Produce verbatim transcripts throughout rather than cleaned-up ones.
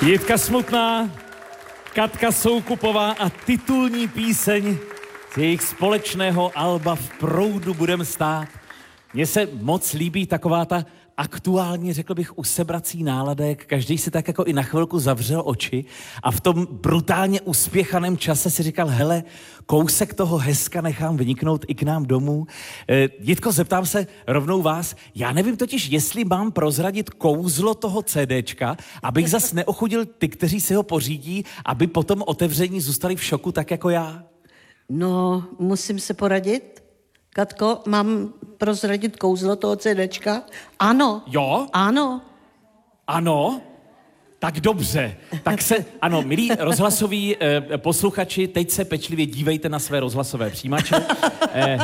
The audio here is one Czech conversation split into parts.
Jitka Smutná, Katka Soukupová a titulní píseň z jejich společného alba V proudu budem stát. Mně se moc líbí taková ta aktuální, řekl bych, usebrací nálada, jak každý si tak jako i na chvilku zavřel oči a v tom brutálně uspěchaném čase si říkal, hele, kousek toho hezka nechám vyniknout i k nám domů. E, Jitko, zeptám se rovnou vás, já nevím totiž, jestli mám prozradit kouzlo toho CDčka, abych zas neochudil ty, kteří si ho pořídí, aby po tom otevření zůstali v šoku tak jako já. No, musím se poradit. Katko, mám prozradit kouzlo toho CDčka? Ano. Jo? Ano. Ano? Tak dobře. Tak se, ano, milí rozhlasoví eh, posluchači, teď se pečlivě dívejte na své rozhlasové přijímače. Eh,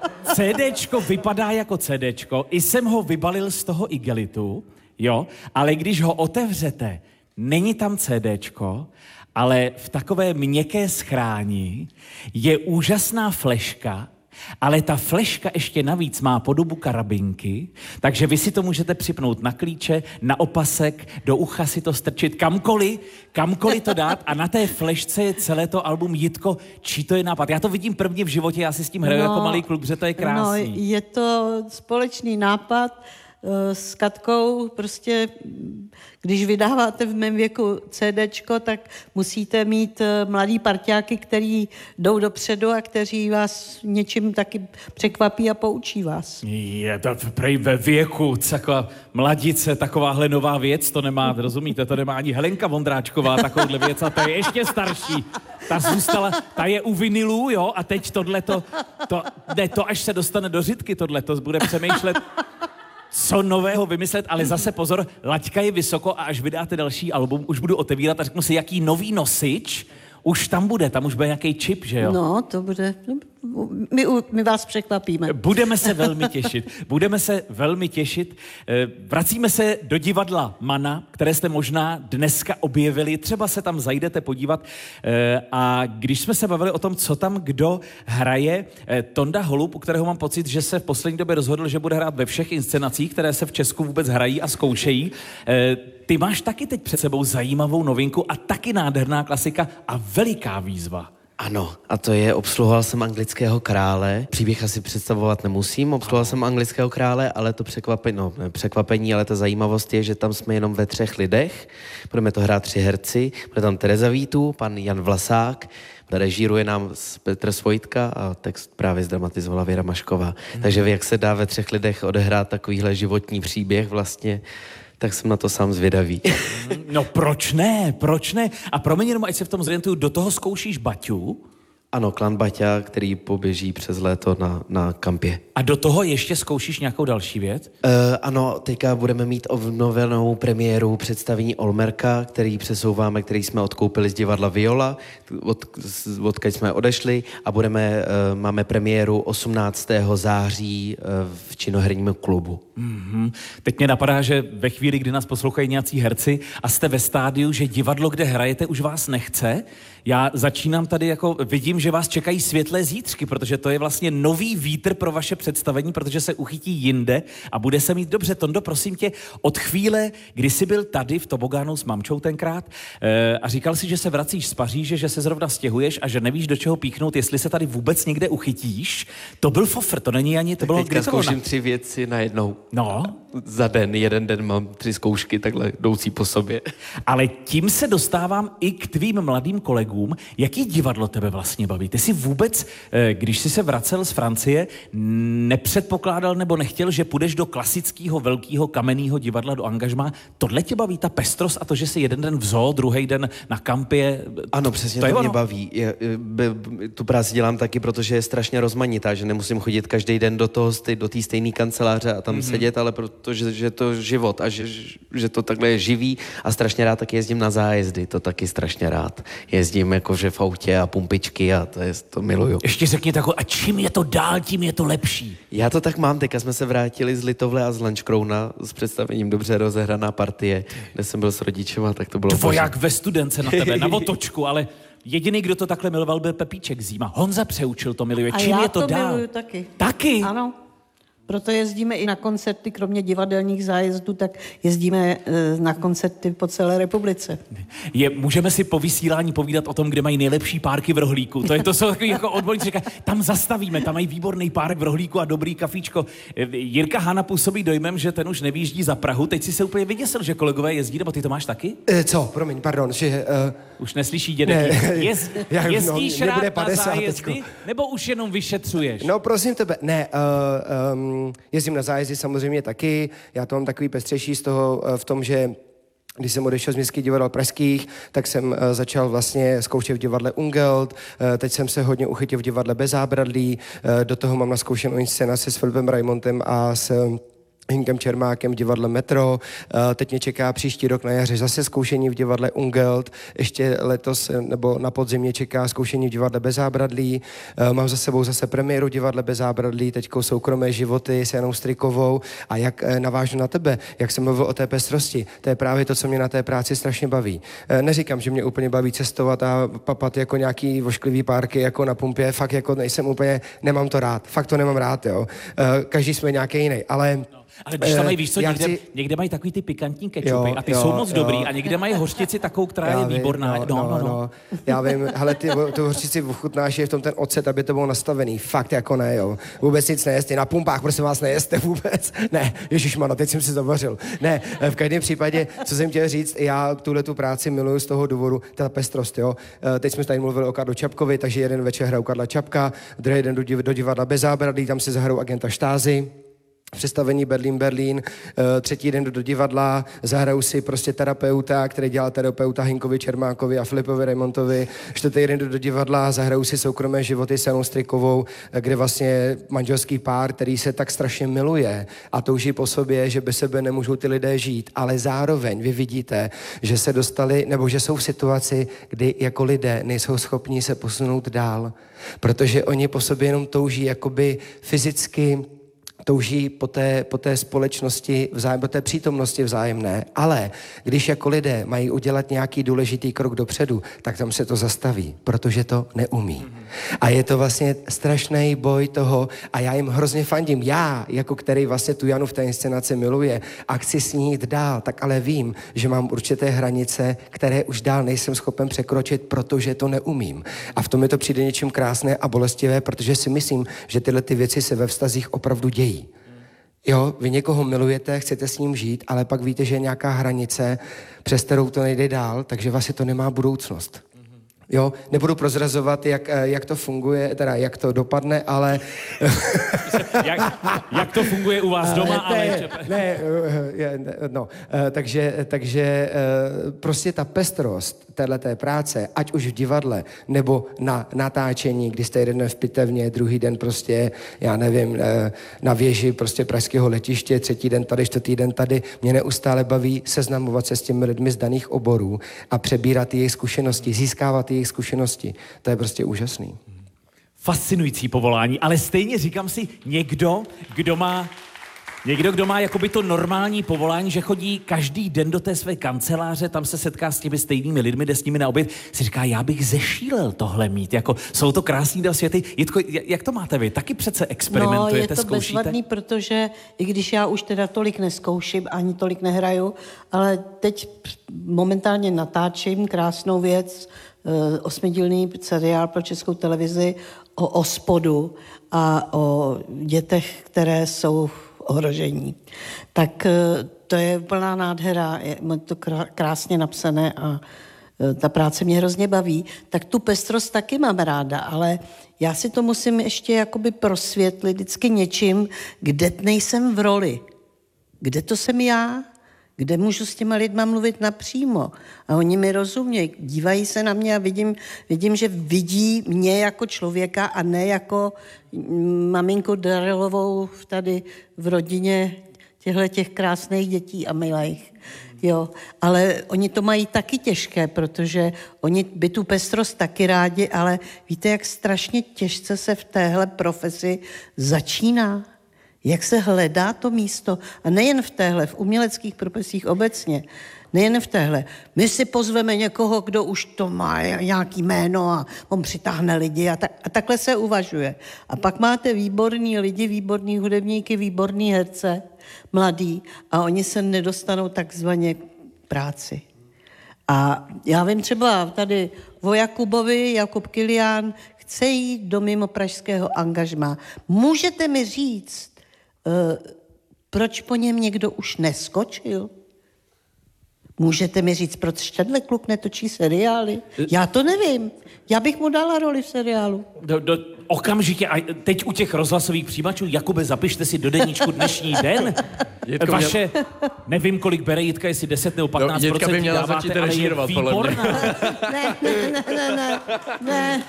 CDčko vypadá jako CDčko, i jsem ho vybalil z toho igelitu, jo, ale když ho otevřete, není tam CDčko, ale v takové měkké schráni je úžasná fleška, ale ta fleška ještě navíc má podobu karabinky, takže vy si to můžete připnout na klíče, na opasek, do ucha si to strčit, kamkoliv, kamkoliv to dát a na té flešce je celé to album. Jitko, čí to je nápad? Já to vidím prvně v životě, já si s tím hraju no, jako malý kluk, že to je krásný. No, je to společný nápad s Katkou, prostě když vydáváte v mém věku CDčko, tak musíte mít mladý parťáky, který jdou dopředu a kteří vás něčím taky překvapí a poučí vás. Je to prej ve věku, taková mladice, takováhle nová věc, to nemá, rozumíte, to nemá ani Helenka Vondráčková, takovouhle věc, a ta je ještě starší. Ta zůstala, ta je u vinilů, jo, a teď tohleto, to, ne, to až se dostane do řitky, tohleto, bude přemýšlet, co nového vymyslet, ale zase pozor, laťka je vysoko a až vydáte další album, už budu otevírat a řeknu si, jaký nový nosič už tam bude, tam už bude nějaký čip, že jo? No, to bude, my, my vás překvapíme. Budeme se velmi těšit, budeme se velmi těšit. Vracíme se do divadla Mana, které jste možná dneska objevili, třeba se tam zajdete podívat a když jsme se bavili o tom, co tam kdo hraje, Tonda Holub, u kterého mám pocit, že se v poslední době rozhodl, že bude hrát ve všech inscenacích, které se v Česku vůbec hrají a zkoušejí. Ty máš taky teď před sebou zajímavou novinku a taky nádherná klasika a veliká výzva. Ano, a to je Obsluhoval jsem anglického krále. Příběh asi představovat nemusím, obsluhoval jsem anglického krále, ale to překvapení, no ne překvapení, ale ta zajímavost je, že tam jsme jenom ve třech lidech. Budeme to hrát tři herci, bude tam Tereza Vítů, pan Jan Vlasák, režíruje nám Petr Svojitka a text právě zdramatizovala Věra Mašková. Hmm. Takže jak se dá ve třech lidech odehrát takovýhle životní příběh vlastně, tak jsem na to sám zvědavý. No proč ne, proč ne? A promiň jenom, ať se v tom zorientuju, do toho zkoušíš Baťu? Ano, klan Baťa, který poběží přes léto na, na kampě. A do toho ještě zkoušíš nějakou další věc? Uh, ano, teďka budeme mít obnovenou premiéru představení Olmerka, který přesouváme, který jsme odkoupili z divadla Viola, od, odkud jsme odešli a budeme, uh, máme premiéru osmnáctého září uh, v činoherním klubu. Mm-hmm. Teď mě napadá, že ve chvíli, kdy nás poslouchají nějací herci a jste ve stádiu, že divadlo, kde hrajete, už vás nechce, já začínám tady jako, vidím, že vás čekají světlé zítřky, protože to je vlastně nový vítr pro vaše představení, protože se uchytí jinde a bude se mít dobře. Tondo, prosím tě, od chvíle, kdy jsi byl tady v tobogánu s mamčou tenkrát e, a říkal si, že se vracíš z Paříže, že se zrovna stěhuješ a že nevíš, do čeho píchnout, jestli se tady vůbec někde uchytíš, to byl fofr, to není ani, to bylo... Teďka zkouším tři věci najednou. No. Za den, jeden den mám tři zkoušky takhle jdoucí po sobě. Ale tím se dostávám i k tvým mladým kolegům. Jaký divadlo tebe vlastně baví? Ty jsi vůbec, když jsi se vracel z Francie, nepředpokládal nebo nechtěl, že půjdeš do klasického velkého kamenného divadla, do angažmá. Tohle tě baví, ta pestrost a to, že jsi jeden den v zoo, druhý den na kampě? Ano, přesně, to, to mě baví. Je, by, tu práci dělám taky, protože je strašně rozmanitá, že nemusím chodit každý den do toho, do té stejné kanceláře a tam mm-hmm. sedět, ale protože že to život a že, že to takhle je živý a strašně rád taky jezdím na zájezdy, to taky strašně rád. Jezdím jakože v autě a pumpičky a to, je, to miluju. Ještě řekni takové, a čím je to dál, tím je to lepší. Já to tak mám, teďka jsme se vrátili z Litovle a z Lančkrouna s představením Dobře rozehraná partie, kde jsem byl s rodičema, tak to bylo... Dvoják ve studence na tebe, na otočku, ale jediný, kdo to takhle miloval, byl Pepíček Zíma. Honza Přeučil to miluje. A čím já je to, to dál? miluju taky. Taky? Ano. Proto jezdíme i na koncerty, kromě divadelních zájezdů, tak jezdíme na koncerty po celé republice. Je, můžeme si po vysílání povídat o tom, kde mají nejlepší párky v Rohlíku. To, je, to jsou takový jako odborníci, říkají, tam zastavíme, tam mají výborný párek v Rohlíku a dobrý kafíčko. Jirka Hána působí dojmem, že ten už nevýjíždí za Prahu. Teď si se úplně vyděsil, že kolegové jezdí, nebo ty to máš taky? E, co? Promiň, pardon. Že, uh... Už neslyší dědek. Ne, Jez, já, jezdíš no, rád na padesát zájezdy, teďko. nebo už jenom vyšetřuješ? No prosím tebe, ne, uh, um, jezdím na zájezdy samozřejmě taky, já to mám takový pestřejší z toho uh, v tom, že když jsem odešel z městských divadel pražských, tak jsem uh, začal vlastně zkoušet v divadle Ungelt, uh, teď jsem se hodně uchytil v divadle Bez zábradlí, uh, do toho mám naskoušenou inscenaci s Filipem Raimontem a s Hinkem Čermákem v divadle Metro. Teď mě čeká příští rok na jaře zase zkoušení v divadle Ungelt. Ještě letos nebo na podzim mě čeká zkoušení v divadle Bez zábradlí. Mám za sebou zase premiéru v divadle Bez zábradlí, teďko Soukromé životy s Janou Strikovou. A jak navážu na tebe, jak jsem mluvil o té pestrosti, to je právě to, co mě na té práci strašně baví. Neříkám, že mě úplně baví cestovat a papat jako nějaký vošklivý párky jako na pumpě. Fakt jako nejsem úplně, nemám to rád. Fakt to nemám rád, jo. Každý jsme nějaký jiný, ale Ale když tam mají, víš co, někde, chci... někde mají takový ty pikantní kečupy jo, a ty jo, jsou moc jo. dobrý a někde mají hořčici takovou, která já je vím, výborná. No, no, no, no. no. Já vím, hele, ty, tu hořčici ochutnáš, je v tom ten ocet, aby to bylo nastavený. Fakt jako ne, jo. Vůbec nic nejeste. Na pumpách, prosím vás, nejeste vůbec. Ne, ježišmano, teď jsem si zavařil. Ne, v každém případě, co jsem chtěl říct, já tuhle tu práci miluju z toho důvodu, ta pestrost, jo. Teď jsme tady mluvili o Karlu Čapkovi, takže jeden večer hraju Karla Čapka, druhý den do divadla Bez zábradlí, tam si zahraju agenta Štázy. Představení Berlín, Berlín, třetí den jdu do divadla, zahraju si prostě terapeuta, který dělá terapeuta Hinkovi Čermákovi a Filipovi Raimontovi, čtvrtý den jdu do divadla, zahraju si Soukromé životy s Janou Strikovou, kde vlastně manželský pár, který se tak strašně miluje a touží po sobě, že bez sebe nemůžou ty lidé žít, ale zároveň vy vidíte, že se dostali, nebo že jsou v situaci, kdy jako lidé nejsou schopni se posunout dál, protože oni po sobě jenom touží jakoby fyzicky, touží po té, po té společnosti, vzájem, po té přítomnosti vzájemné, ale když jako lidé mají udělat nějaký důležitý krok dopředu, tak tam se to zastaví, protože to neumí. A je to vlastně strašný boj toho a já jim hrozně fandím. Já, jako který vlastně tu Janu v té inscenaci miluje a chci s ní jít dál, tak ale vím, že mám určité hranice, které už dál nejsem schopen překročit, protože to neumím. A v tom mi to přijde něčím krásné a bolestivé, protože si myslím, že tyhle ty věci se ve vztazích opravdu dějí. Jo, vy někoho milujete, chcete s ním žít, ale pak víte, že je nějaká hranice, přes kterou to nejde dál, takže vlastně to nemá budoucnost. Jo, nebudu prozrazovat, jak, jak to funguje, teda jak to dopadne, ale... jak, jak to funguje u vás doma, ale... Ne, ne, ne no, takže, takže prostě ta pestrost téhleté práce, ať už v divadle, nebo na natáčení, kdy jste jeden den v pitevně, druhý den prostě, já nevím, na věži prostě pražského letiště, třetí den tady, čtvrtý den tady, mě neustále baví seznamovat se s těmi lidmi z daných oborů a přebírat jejich zkušenosti, získávat jejich zkušenosti. To je prostě úžasný. Fascinující povolání, ale stejně říkám si, někdo, kdo má Někdo, kdo má jakoby to normální povolání, že chodí každý den do té své kanceláře, tam se setká s těmi stejnými lidmi, jde s nimi na oběd, si říká, já bych zešílel tohle mít. Jako, jsou to krásný dva světy. Jitko, jak to máte vy? Taky přece experimentujete, no, je to zkoušíte? bezvadný, protože i když já už teda tolik neskouším, ani tolik nehraju, ale teď momentálně natáčím krásnou věc, osmidílný seriál pro Českou televizi o ospodu a o dětech, které jsou ohrožení. Tak to je úplná nádhera, je to krásně napsané a ta práce mě hrozně baví. Tak tu pestrost taky mám ráda, ale já si to musím ještě jakoby prosvětlit vždycky něčím, kde nejsem v roli. Kde to jsem já? Kde můžu s těma lidma mluvit napřímo? A oni mi rozumějí, dívají se na mě a vidím, vidím, že vidí mě jako člověka a ne jako maminku Darylovou tady v rodině těchto těch krásných dětí a milých. Jo, ale oni to mají taky těžké, protože oni by tu pestrost taky rádi, ale víte, jak strašně těžce se v téhle profesi začíná? Jak se hledá to místo. A nejen v téhle, v uměleckých profesích obecně. Nejen v téhle. My si pozveme někoho, kdo už to má nějaký jméno a on přitáhne lidi a, tak, a takhle se uvažuje. A pak máte výborný lidi, výborný hudebníky, výborný herce, mladý a oni se nedostanou takzvaně k práci. A já vím třeba tady o Jakubovi, Jakub Kilián chce jít do mimo pražského angažmá. Můžete mi říct, uh, proč po něm někdo už neskočil? Můžete mi říct, proč tenhle kluk netočí seriály? Já to nevím. Já bych mu dala roli v seriálu. Do, do, okamžitě, a teď u těch rozhlasových přijímačů, Jakube, zapište si do deníčku dnešní den. Jitka Vaše, měl... nevím, kolik bere Jitka, jestli deset nebo patnáct procent no, Jitka by měla dáváte, začít režírovat, podle mě. Ne, ne, ne, ne, ne, ne.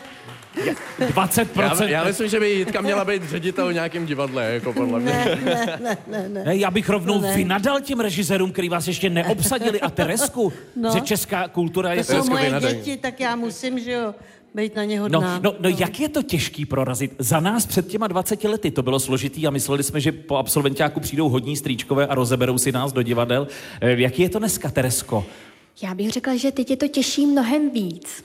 dvacet procent. Já, já myslím, že by Jitka měla být ředitel v nějakém divadle, jako podle mě. Ne, ne, ne, ne, ne. Já bych rovnou ne. vynadal těm režisérům, který vás ještě neobsadili, a Teresku, no. že česká kultura je... To jsou moje děti, tak já musím, že jo, být na ně hodná. No, no, no, jak je to těžký prorazit? Za nás před těma dvaceti lety to bylo složitý a mysleli jsme, že po absolventáku přijdou hodní strýčkové a rozeberou si nás do divadel. Jaký je to dneska, Teresko? Já bych řekla, že teď je to těžší mnohem víc.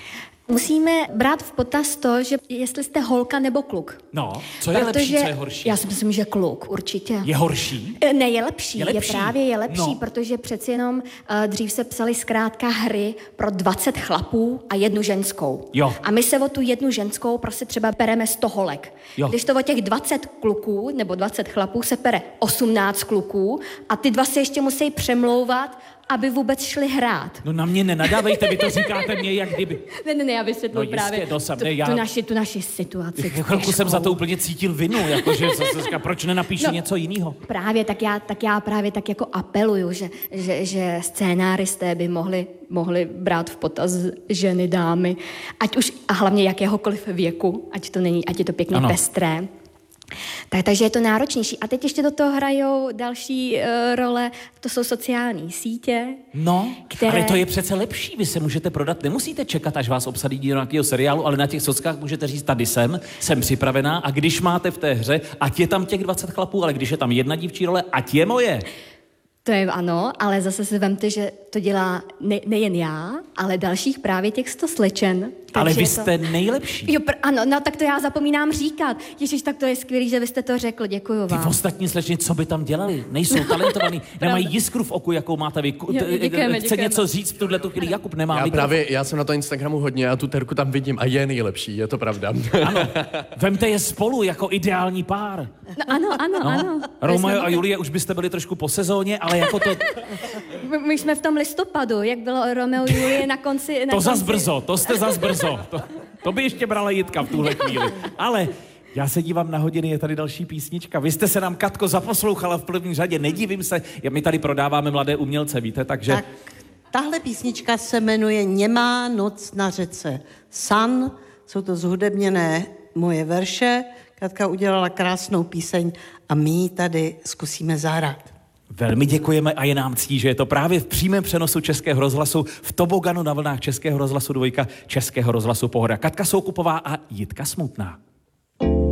Musíme brát v potaz to, že jestli jste holka nebo kluk. No, co je Protože lepší, co je horší? Já si myslím, že kluk, určitě. Je horší? Ne, je lepší. Je, lepší. je právě je lepší, no. Protože přeci jenom uh, dřív se psaly zkrátka hry pro dvacet chlapů a jednu ženskou. Jo. A my se o tu jednu ženskou prostě třeba pereme sto holek. Jo. Když to o těch dvacet kluků nebo dvacet chlapů se pere osmnáct kluků a ty dva se ještě musí přemlouvat, aby vůbec šli hrát. No na mě nenadávejte, vy to říkáte mě, jak kdyby... Ne, ne, ne, já vysvětluji no, právě no, sam, tu, ne, já... tu, naši, tu naši situaci. Chvilku jsem za to úplně cítil vinu, jakože zase říká, proč nenapíšu no, něco jiného? Právě, tak já, tak já právě tak jako apeluju, že, že, že scénáristé by mohli, mohli brát v potaz ženy, dámy, ať už a hlavně jakéhokoliv věku, ať to není, ať je to pěkně ano. pestré. Tak, takže je to náročnější. A teď ještě do toho hrajou další uh, role, to jsou sociální sítě. No, které... ale to je přece lepší, vy se můžete prodat, nemusíte čekat, až vás obsadí do nějakého seriálu, ale na těch sockách můžete říct, tady jsem, jsem připravená a když máte v té hře, ať je tam těch dvacet chlapů, ale když je tam jedna dívčí role, ať je moje. To je ano, ale zase si vemte, že to dělá ne, nejen já, ale dalších právě těch sto slečen. Ale vy to... jste nejlepší. Jo, pr- ano, no tak to já zapomínám říkat. Ježiš, tak to je skvělý, že vy jste to řekl, děkuju vám. Ty ostatní slečny, co by tam dělali? Nejsou talentovaní, nemají jiskru v oku, jakou máte vy. Jo, děkujeme, Chce děkujeme. něco říct v tuhle tu chvíli, Jakub nemá. Já právě, já jsem na to Instagramu hodně a tu Terku tam vidím a je nejlepší, je to pravda. Ano, vemte je spolu jako ideální pár. No, ano, ano, no. ano. Romeo a Julie, už byste byli trošku po sezóně, ale jako to... My, my jsme v tom listopadu, jak bylo Romeo a Julie na konci... Na to konci... zas brzo, to jste zas brzo. To, to by ještě brala Jitka v tuhle chvíli. Ale já se dívám na hodiny, je tady další písnička. Vy jste se nám, Katko, zaposlouchala v první řadě, nedivím se, my tady prodáváme mladé umělce, víte, takže... Tak, tahle písnička se jmenuje Němá noc na řece. San, jsou to zhudebněné moje verše, Katka udělala krásnou píseň a my ji tady zkusíme zahrát. Velmi děkujeme a je nám ctí, že je to právě v přímém přenosu Českého rozhlasu v toboganu na vlnách Českého rozhlasu dvojka, Českého rozhlasu Pohoda. Katka Soukupová a Jitka Smutná.